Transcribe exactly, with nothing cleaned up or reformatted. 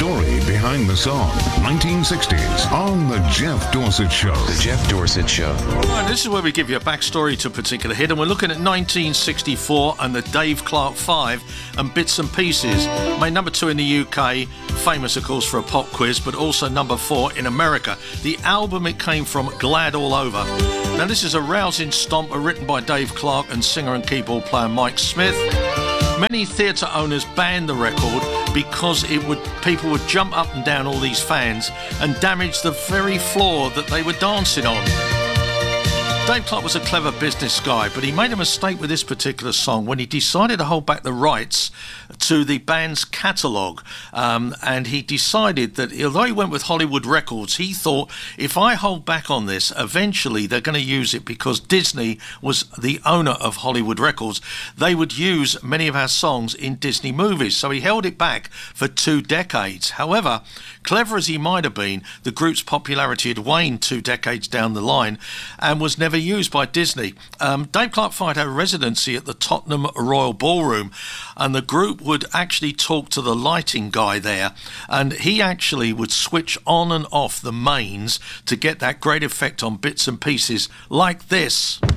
story behind the song. nineteen sixties on The Jeff Dorsett Show. The Jeff Dorsett Show. Right, this is where we give you a backstory to a particular hit, and we're looking at nineteen sixty-four and the Dave Clark Five and Bits and Pieces. Made number two in the U K, famous of course for a pop quiz, but also number four in America. The album it came from, Glad All Over. Now this is a rousing stomper written by Dave Clark and singer and keyboard player Mike Smith. Many theatre owners banned the record because it would people would jump up and down all these fans and damage the very floor that they were dancing on. Dave Clark was a clever business guy, but he made a mistake with this particular song when he decided to hold back the rights to the band's catalogue. Um, and he decided that, although he went with Hollywood Records, he thought, if I hold back on this, eventually they're going to use it because Disney was the owner of Hollywood Records. They would use many of our songs in Disney movies. So he held it back for two decades. However, clever as he might have been, the group's popularity had waned two decades down the line and was never used by Disney. Um, Dave Clark Five had a residency at the Tottenham Royal Ballroom, and the group would actually talk to the lighting guy there, and he actually would switch on and off the mains to get that great effect on Bits and Pieces like this.